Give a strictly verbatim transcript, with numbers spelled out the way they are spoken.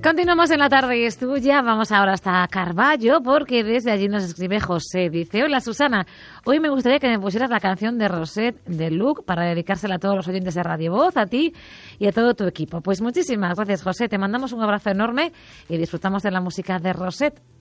Continuamos en la tarde y es tuya. Vamos ahora hasta Carballo porque desde allí nos escribe José. Dice, hola Susana, hoy me gustaría que me pusieras la canción de Rosette de Luc para dedicársela a todos los oyentes de Radio Voz, a ti y a todo tu equipo. Pues muchísimas gracias, José. Te mandamos un abrazo enorme y disfrutamos de la música de Rosette.